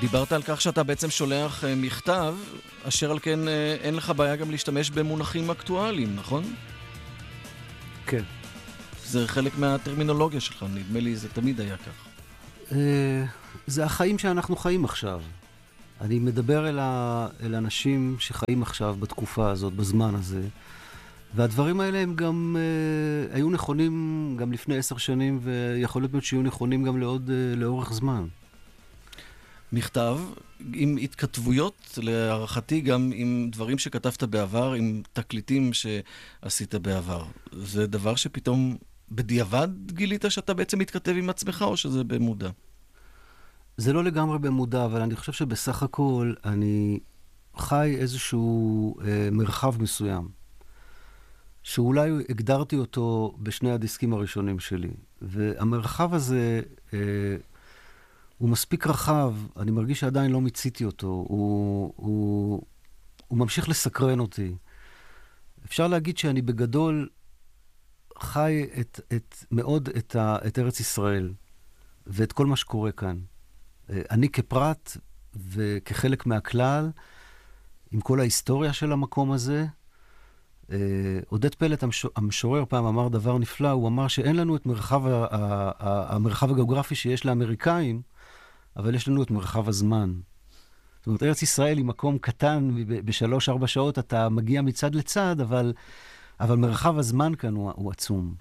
דיברת על כך שאתה בעצם שולח מכתב, אשר על כן אין לך בעיה גם להשתמש במונחים אקטואליים, נכון? כן. זה חלק מהטרמינולוגיה שלך, נדמה לי זה תמיד היה כך. זה החיים שאנחנו חיים עכשיו. אני מדבר אל אנשים שחיים עכשיו בתקופה הזאת, בזמן הזה, והדברים האלה הם גם היו נכונים גם לפני 10 שנים, ויכול להיות שיהיו נכונים גם לאורך זמן. מכתב עם התכתבויות, להערכתי גם עם דברים שכתבת בעבר, עם תקליטים שעשית בעבר. זה דבר שפתאום בדיעבד גילית שאתה בעצם מתכתב עם עצמך, או שזה במודע? זה לא לגמרי במודע, אבל אני חושב שבסך הכל אני חי איזשהו מרחב מסוים, שאולי הגדרתי אותו בשני הדיסקים הראשונים שלי. והמרחב הזה הוא מספיק רחב, אני מרגיש שעדיין לא מיציתי אותו, הוא ממשיך לסקרן אותי. אפשר להגיד שאני בגדול חי מאוד את ארץ ישראל, ואת כל מה שקורה כאן. אני כפרט וכחלק מהכלל, עם כל ההיסטוריה של המקום הזה, עודד פלט, המשורר, פעם אמר דבר נפלא, הוא אמר שאין לנו את המרחב הגיאוגרפי שיש לאמריקאים, אבל יש לנו את מרחב הזמן. זאת אומרת, ארץ ישראל היא מקום קטן, ב3-4 שעות אתה מגיע מצד לצד, אבל מרחב הזמן כאן הוא עצום.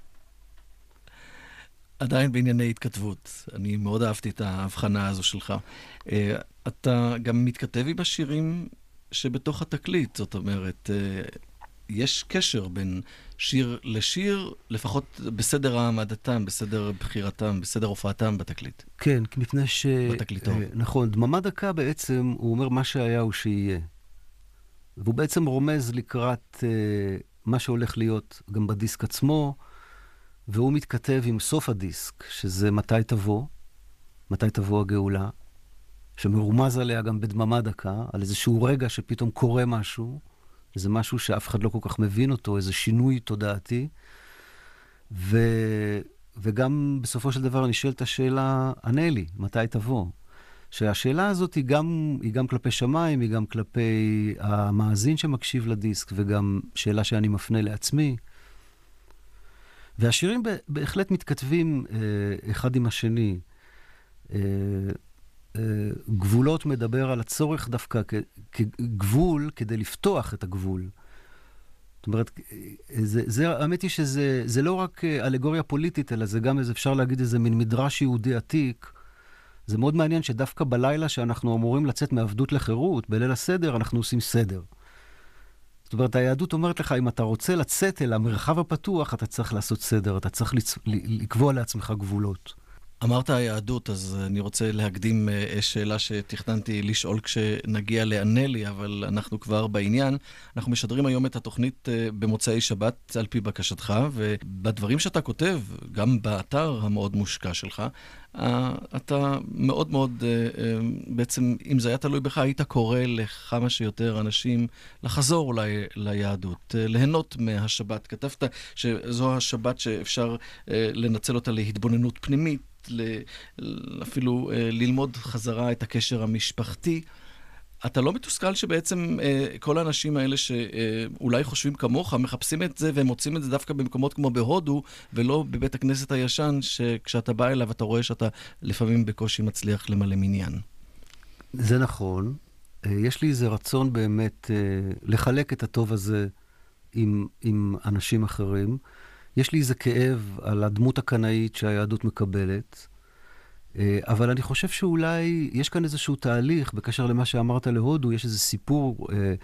עדיין בענייני התכתבות. אני מאוד אהבתי את ההבחנה הזו שלך. אתה גם מתכתב עם השירים שבתוך התקליט, זאת אומרת, יש קשר בין שיר לשיר, לפחות בסדר העמדתם, בסדר בחירתם, בסדר הופעתם בתקליט. כן, מפני בתקליטור. נכון, דממה דקה בעצם, הוא אומר מה שהיה הוא שיהיה. והוא בעצם רומז לקראת מה שהולך להיות גם בדיסק עצמו, והוא מתכתב עם סוף הדיסק, שזה מתי תבוא הגאולה, שמרומז עליה גם בדממה דקה, על איזשהו רגע שפתאום קורה משהו, איזה משהו שאף אחד לא כל כך מבין אותו, איזה שינוי תודעתי, וגם בסופו של דבר אני שואל את השאלה, ענה לי, מתי תבוא? שהשאלה הזאת היא גם כלפי שמיים, היא גם כלפי המאזין שמקשיב לדיסק, וגם שאלה שאני מפנה לעצמי. והשירים בהחלט מתכתבים אחד עם השני. גבולות מדבר על הצורך דווקא כגבול כדי לפתוח את הגבול. זאת אומרת, האמת היא שזה לא רק אלגוריה פוליטית, אלא זה גם אפשר להגיד איזה מין מדרש יהודי עתיק. זה מאוד מעניין שדווקא בלילה שאנחנו אמורים לצאת מעבדות לחירות, בליל הסדר אנחנו עושים סדר. זאת אומרת, היהדות אומרת לך, אם אתה רוצה לצאת אל המרחב הפתוח, אתה צריך לעשות סדר, אתה צריך לקבוע לעצמך גבולות. אמרת היהדות, אז אני רוצה להקדים שאלה שתכננתי לשאול כשנגיע לענה לי, אבל אנחנו כבר בעניין. אנחנו משדרים היום את התוכנית במוצאי שבת על פי בקשתך, ובדברים שאתה כותב, גם באתר המאוד מושקע שלך, אתה מאוד מאוד, בעצם אם זה היה תלוי בך, היית קורא לכמה שיותר אנשים לחזור אולי ליהדות, ליהנות מהשבת. כתבת שזו השבת שאפשר לנצל אותה להתבוננות פנימית, אפילו ללמוד חזרה את הקשר המשפחתי. אתה לא מתוסכל שבעצם כל האנשים האלה שאולי חושבים כמוך, מחפשים את זה והם מוצאים את זה דווקא במקומות כמו בהודו, ולא בבית הכנסת הישן, שכשאתה בא אליו אתה רואה שאתה לפעמים בקושי מצליח למלא מניין. זה נכון. יש לי איזה רצון באמת לחלק את הטוב הזה עם אנשים אחרים. יש לי איזה כאב על הדמות הקנאית שהיהדות מקבלת, אבל אני חושב שאולי יש כאן איזשהו תהליך, בקשר למה שאמרת להודו, יש איזה סיפור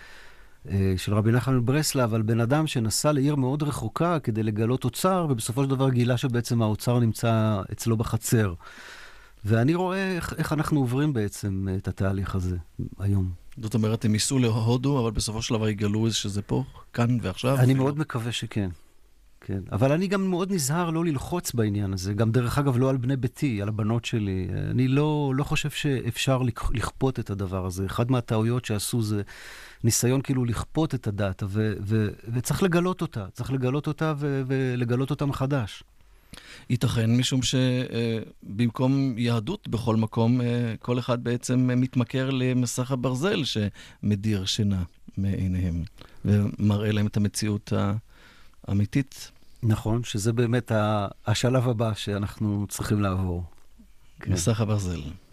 של רבי נחמן מברסלב, על בן אדם שנסע לעיר מאוד רחוקה כדי לגלות אוצר, ובסופו של דבר גילה שבעצם האוצר נמצא אצלו בחצר. ואני רואה איך אנחנו עוברים בעצם את התהליך הזה היום. זאת אומרת, הם ייסעו להודו, אבל בסופו של דבר יגלו שזה פה, כאן ועכשיו. אני מאוד מקווה שכן. כן, אבל אני גם מאוד נזהר לא ללחוץ בעניין הזה, גם דרך אגב לא על בני ביתי, על הבנות שלי. אני לא חושב שאפשר לכפות את הדבר הזה. אחד מהטעויות שעשו זה ניסיון כאילו לכפות את הדאטה, וצריך לגלות אותה, ולגלות אותה מחדש. ייתכן, משום שבמקום יהדות בכל מקום, כל אחד בעצם מתמכר למסך הברזל שמדיר שינה מעיניהם, ומראה להם את המציאות האמיתית. נכון, שזה באמת השלב הבא שאנחנו צריכים לעבור. מסך הברזל.